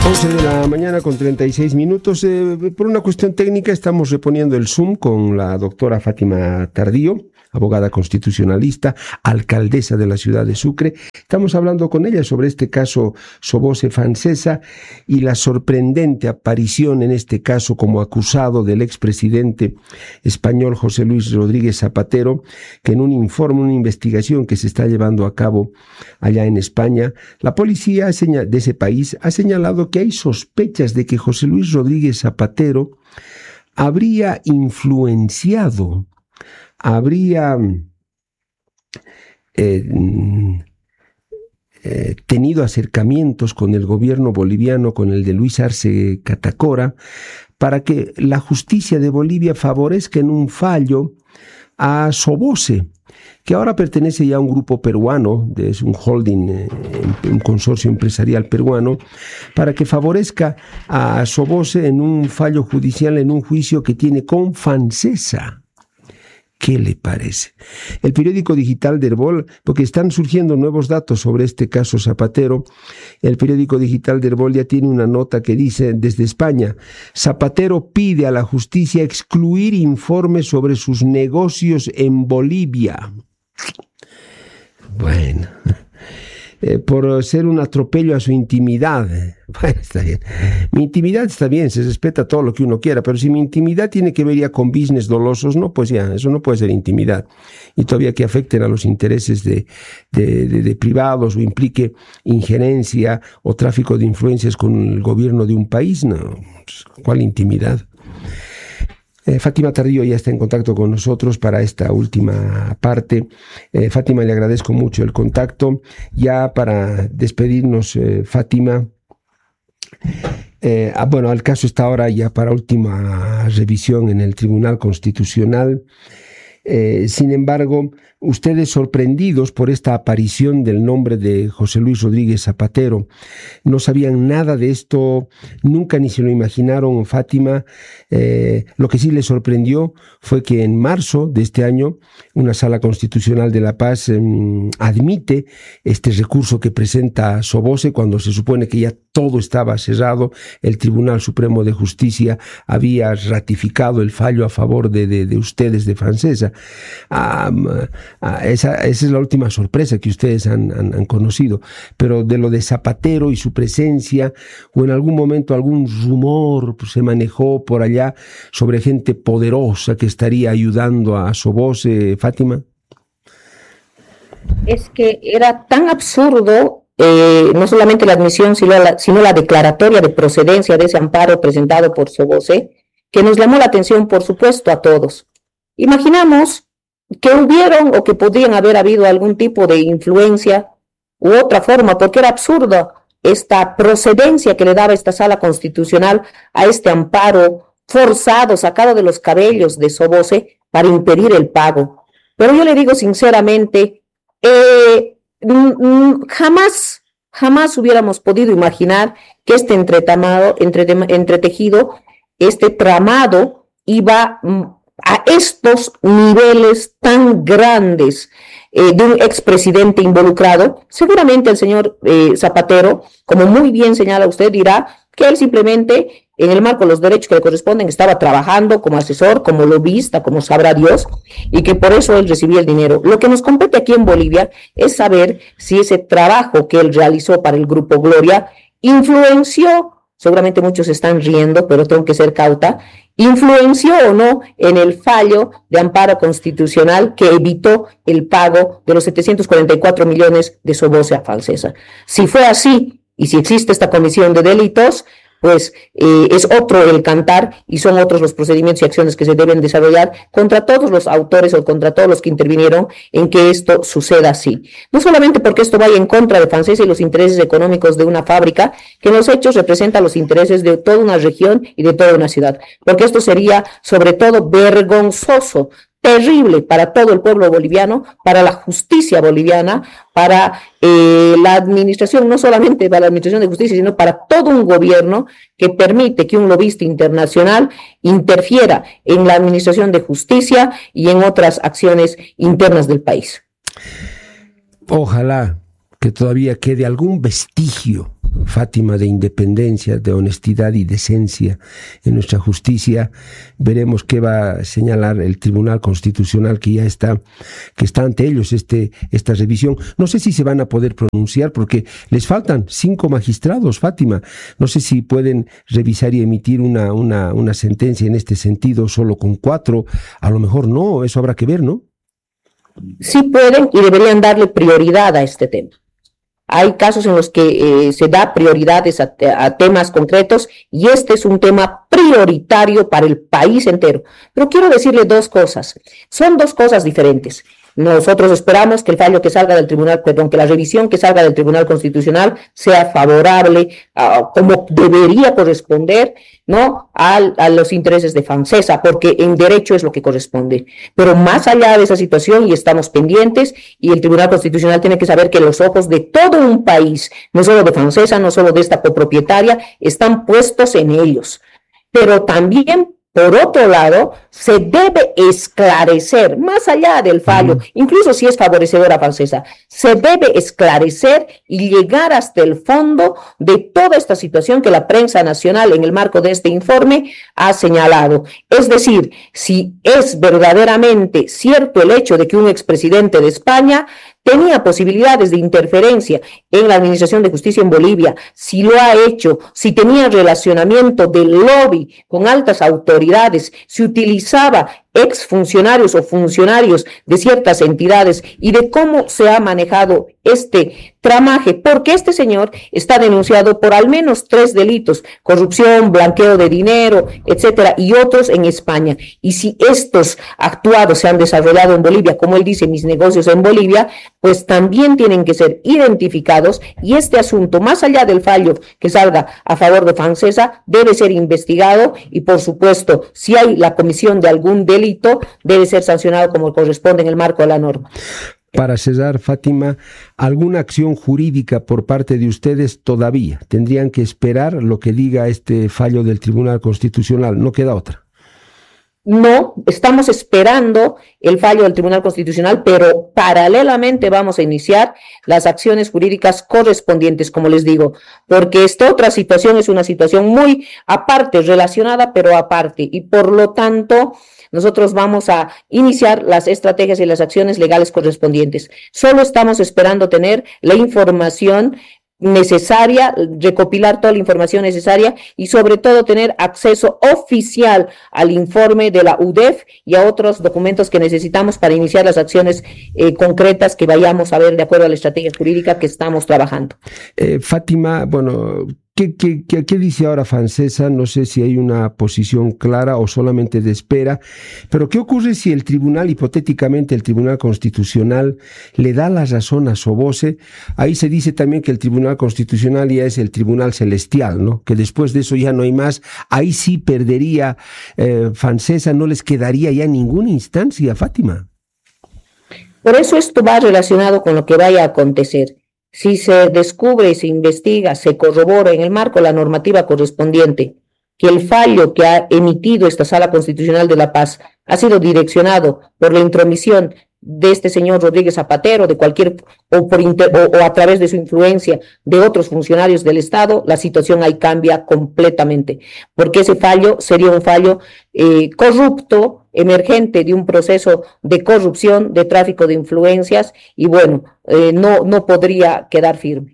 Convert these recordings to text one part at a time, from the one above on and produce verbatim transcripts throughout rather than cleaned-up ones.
once de la mañana con treinta y seis minutos. Eh, por una cuestión técnica estamos reponiendo el Zoom con la doctora Fátima Tardío, abogada constitucionalista, alcaldesa de la ciudad de Sucre. Estamos hablando con ella sobre este caso Sobose Fancesa y la sorprendente aparición en este caso como acusado del expresidente español José Luis Rodríguez Zapatero, que en un informe, una investigación que se está llevando a cabo allá en España, la policía de ese país ha señalado que hay sospechas de que José Luis Rodríguez Zapatero habría influenciado habría eh, eh, tenido acercamientos con el gobierno boliviano, con el de Luis Arce Catacora, para que la justicia de Bolivia favorezca en un fallo a Sobose, que ahora pertenece ya a un grupo peruano, es un holding, eh, un consorcio empresarial peruano, para que favorezca a Sobose en un fallo judicial, en un juicio que tiene con Fancesa. ¿Qué le parece? El periódico digital de Herbol, porque están surgiendo nuevos datos sobre este caso Zapatero, el periódico digital de Herbol ya tiene una nota que dice desde España: Zapatero pide a la justicia excluir informes sobre sus negocios en Bolivia. Bueno, eh, por ser un atropello a su intimidad. Bueno, está bien. Mi intimidad está bien, se respeta todo lo que uno quiera, pero si mi intimidad tiene que ver ya con business dolosos, no, pues ya, eso no puede ser intimidad. Y todavía que afecten a los intereses de, de, de, de privados o implique injerencia o tráfico de influencias con el gobierno de un país, no, ¿cuál intimidad? Eh, Fátima Tardío ya está en contacto con nosotros para esta última parte. Eh, Fátima, le agradezco mucho el contacto. Ya para despedirnos, eh, Fátima, eh, ah, bueno, el caso está ahora ya para última revisión en el Tribunal Constitucional. Eh, sin embargo, ustedes sorprendidos por esta aparición del nombre de José Luis Rodríguez Zapatero, no sabían nada de esto, nunca ni se lo imaginaron, Fátima. Eh, lo que sí les sorprendió fue que en marzo de este año una Sala Constitucional de La Paz eh, admite este recurso que presenta Sobose cuando se supone que ya todo estaba cerrado. El Tribunal Supremo de Justicia había ratificado el fallo a favor de, de, de ustedes de Fancesa. Ah, ah, esa, esa es la última sorpresa que ustedes han, han, han conocido, pero de lo de Zapatero y su presencia, o en algún momento algún rumor pues, se manejó por allá sobre gente poderosa que estaría ayudando a Sobose, Fátima. Es que era tan absurdo, eh, no solamente la admisión, sino la, sino la declaratoria de procedencia de ese amparo presentado por Sobose, que nos llamó la atención, por supuesto, a todos. Imaginamos que hubieron o que podrían haber habido algún tipo de influencia u otra forma, porque era absurda esta procedencia que le daba esta Sala Constitucional a este amparo forzado, sacado de los cabellos de Sobose para impedir el pago. Pero yo le digo sinceramente, eh, jamás, jamás hubiéramos podido imaginar que este entretamado, entrete, entretejido, este tramado iba a estos niveles tan grandes eh, de un expresidente involucrado. Seguramente el señor eh, Zapatero, como muy bien señala usted, dirá que él simplemente, en el marco de los derechos que le corresponden, estaba trabajando como asesor, como lobista, como sabrá Dios, y que por eso él recibía el dinero. Lo que nos compete aquí en Bolivia es saber si ese trabajo que él realizó para el Grupo Gloria influenció, seguramente muchos están riendo, pero tengo que ser cauta, influenció o no en el fallo de amparo constitucional que evitó el pago de los setecientos cuarenta y cuatro millones de Sobose a Fancesa. Si fue así, y si existe esta comisión de delitos, pues eh, es otro el cantar y son otros los procedimientos y acciones que se deben desarrollar contra todos los autores o contra todos los que intervinieron en que esto suceda así. No solamente porque esto vaya en contra de Fancesa y los intereses económicos de una fábrica, que en los hechos representa los intereses de toda una región y de toda una ciudad, porque esto sería sobre todo vergonzoso, terrible para todo el pueblo boliviano, para la justicia boliviana, para eh, la administración, no solamente para la administración de justicia, sino para todo un gobierno que permite que un lobista internacional interfiera en la administración de justicia y en otras acciones internas del país. Ojalá que todavía quede algún vestigio Fátima, de independencia, de honestidad y decencia en nuestra justicia. Veremos qué va a señalar el Tribunal Constitucional, que ya está, que está ante ellos este, esta revisión. No sé si se van a poder pronunciar porque les faltan cinco magistrados, Fátima. No sé si pueden revisar y emitir una, una, una sentencia en este sentido solo con cuatro. A lo mejor no, eso habrá que ver, ¿no? Sí pueden y deberían darle prioridad a este tema. Hay casos en los que eh, se da prioridades a, a temas concretos y este es un tema prioritario para el país entero. Pero quiero decirle dos cosas. Son dos cosas diferentes. Nosotros esperamos que el fallo que salga del Tribunal, perdón, que la revisión que salga del Tribunal Constitucional sea favorable, uh, como debería corresponder, ¿no?, a, a los intereses de FANSESA, porque en derecho es lo que corresponde. Pero más allá de esa situación, y estamos pendientes, y el Tribunal Constitucional tiene que saber que los ojos de todo un país, no solo de FANSESA, no solo de esta copropietaria, están puestos en ellos. Pero también, por otro lado, se debe esclarecer, más allá del fallo, incluso si es favorecedora a FANSESA, se debe esclarecer y llegar hasta el fondo de toda esta situación que la prensa nacional en el marco de este informe ha señalado. Es decir, si es verdaderamente cierto el hecho de que un expresidente de España tenía posibilidades de interferencia en la administración de justicia en Bolivia, si lo ha hecho, si tenía relacionamiento de lobby con altas autoridades, si utilizaba exfuncionarios o funcionarios de ciertas entidades y de cómo se ha manejado este tramaje, porque este señor está denunciado por al menos tres delitos: corrupción, blanqueo de dinero, etcétera, y otros en España. Y si estos actuados se han desarrollado en Bolivia, como él dice, mis negocios en Bolivia, pues también tienen que ser identificados, y este asunto, más allá del fallo que salga a favor de FANSESA, debe ser investigado y, por supuesto, si hay la comisión de algún delito, debe ser sancionado como corresponde en el marco de la norma. Para cerrar, Fátima, ¿alguna acción jurídica por parte de ustedes todavía? ¿Tendrían que esperar lo que diga este fallo del Tribunal Constitucional? ¿No queda otra? No, estamos esperando el fallo del Tribunal Constitucional, pero paralelamente vamos a iniciar las acciones jurídicas correspondientes, como les digo, porque esta otra situación es una situación muy aparte, relacionada, pero aparte, y por lo tanto nosotros vamos a iniciar las estrategias y las acciones legales correspondientes. Solo estamos esperando tener la información necesaria, recopilar toda la información necesaria y sobre todo tener acceso oficial al informe de la U D E F y a otros documentos que necesitamos para iniciar las acciones eh, concretas que vayamos a ver de acuerdo a la estrategia jurídica que estamos trabajando. Eh, Fátima, bueno, ¿Qué, qué, qué, ¿Qué dice ahora FANSESA? No sé si hay una posición clara o solamente de espera, pero ¿qué ocurre si el tribunal, hipotéticamente el Tribunal Constitucional, le da la razón a Sobose? Ahí se dice también que el Tribunal Constitucional ya es el Tribunal Celestial, ¿no? Que después de eso ya no hay más. Ahí sí perdería eh, FANSESA, no les quedaría ya ninguna instancia, Fátima. Por eso esto va relacionado con lo que vaya a acontecer. Si se descubre, se investiga, se corrobora en el marco de la normativa correspondiente que el fallo que ha emitido esta Sala Constitucional de La Paz ha sido direccionado por la intromisión de este señor Rodríguez Zapatero, de cualquier, o, por inter, o, o a través de su influencia de otros funcionarios del Estado, la situación ahí cambia completamente, porque ese fallo sería un fallo eh, corrupto, emergente de un proceso de corrupción, de tráfico de influencias, y bueno, eh, no, no podría quedar firme.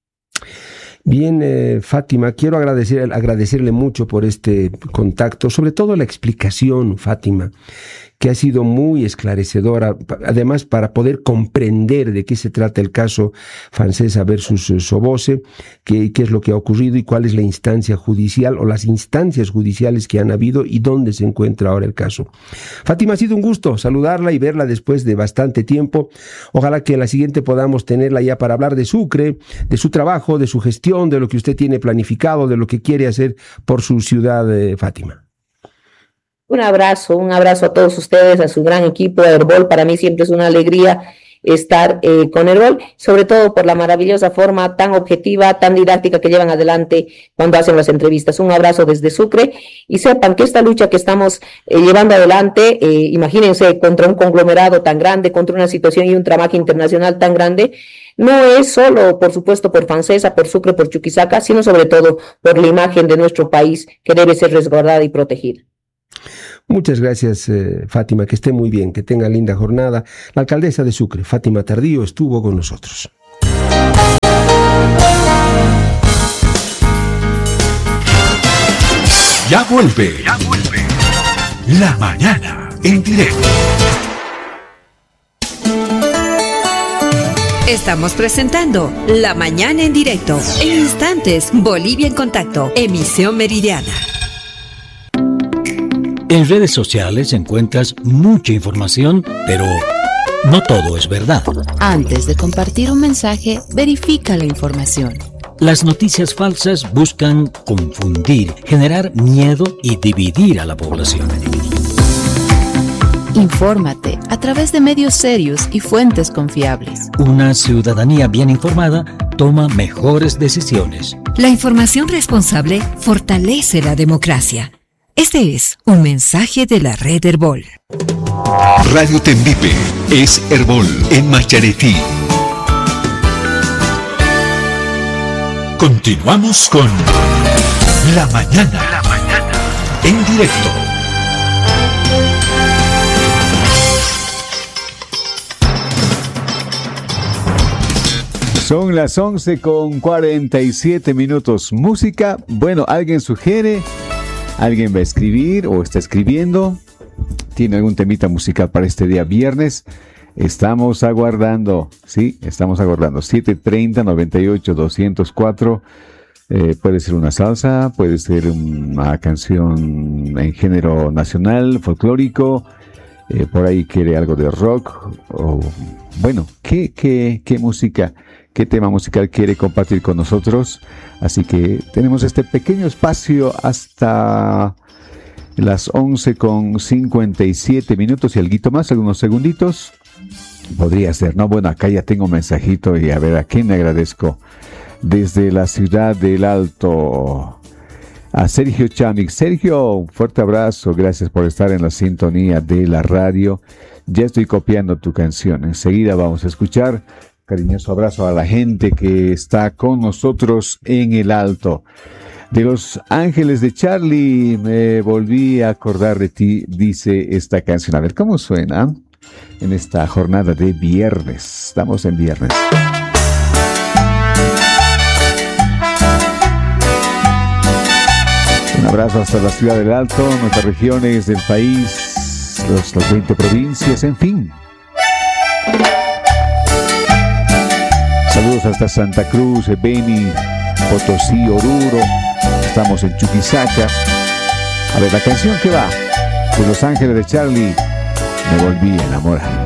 Bien, eh, Fátima, quiero agradecer, agradecerle mucho por este contacto, sobre todo la explicación, Fátima, que ha sido muy esclarecedora, además para poder comprender de qué se trata el caso FANSESA versus Sobose, qué, qué es lo que ha ocurrido y cuál es la instancia judicial o las instancias judiciales que han habido y dónde se encuentra ahora el caso. Fátima, ha sido un gusto saludarla y verla después de bastante tiempo. Ojalá que en la siguiente podamos tenerla ya para hablar de Sucre, de su trabajo, de su gestión, de lo que usted tiene planificado, de lo que quiere hacer por su ciudad, eh, Fátima. Un abrazo, un abrazo a todos ustedes, a su gran equipo de Herbol. Para mí siempre es una alegría estar eh, con Herbol, sobre todo por la maravillosa forma tan objetiva, tan didáctica que llevan adelante cuando hacen las entrevistas. Un abrazo desde Sucre y sepan que esta lucha que estamos eh, llevando adelante, eh, imagínense, contra un conglomerado tan grande, contra una situación y un trabajo internacional tan grande, no es solo, por supuesto, por Francesa, por Sucre, por Chuquisaca, sino sobre todo por la imagen de nuestro país que debe ser resguardada y protegida. Muchas gracias, eh, Fátima, que esté muy bien, que tenga linda jornada. La alcaldesa de Sucre, Fátima Tardío, estuvo con nosotros. Ya vuelve, ya vuelve. La mañana en directo. Estamos presentando La Mañana en Directo. En instantes, Bolivia en Contacto, emisión meridiana. En redes sociales encuentras mucha información, pero no todo es verdad. Antes de compartir un mensaje, verifica la información. Las noticias falsas buscan confundir, generar miedo y dividir a la población. Infórmate a través de medios serios y fuentes confiables. Una ciudadanía bien informada toma mejores decisiones. La información responsable fortalece la democracia. Este es un mensaje de la red Herbol. Radio Tembipe es Herbol en Macharetí. Continuamos con La Mañana, La Mañana en directo. Son las once con cuarenta y siete minutos. Música. Bueno, alguien sugiere, alguien va a escribir o está escribiendo. ¿Tiene algún temita musical para este día viernes? Estamos aguardando, sí, estamos aguardando. siete treinta, noventa y ocho, doscientos cuatro. Eh, puede ser una salsa, puede ser una canción en género nacional, folclórico. Eh, por ahí quiere algo de rock. O, bueno, ¿qué, qué, qué música, qué tema musical quiere compartir con nosotros? Así que tenemos este pequeño espacio hasta las once con cincuenta y siete minutos y alguito más, algunos segunditos. Podría ser, ¿no? Bueno, acá ya tengo un mensajito y a ver a quién le agradezco. Desde la ciudad del Alto, a Sergio Chamik. Sergio, un fuerte abrazo, gracias por estar en la sintonía de la radio. Ya estoy copiando tu canción, enseguida vamos a escuchar. Cariñoso abrazo a la gente que está con nosotros en el Alto. De Los Ángeles de Charlie, me volví a acordar de ti, dice esta canción. A ver, ¿cómo suena en esta jornada de viernes? Estamos en viernes. Un abrazo hasta la ciudad del Alto, nuestras regiones del país, los, las veinte provincias, en fin. Saludos hasta Santa Cruz, Beni, Potosí, Oruro. Estamos en Chuquisaca. A ver, la canción que va de Los Ángeles de Charlie, me volví a enamorar.